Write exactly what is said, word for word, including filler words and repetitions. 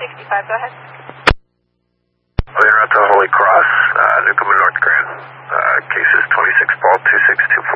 sixty-five, go ahead. Leonardo Holy Cross, uh, Newcomen, North Grand. Uh, case is twenty-six ball two six two four.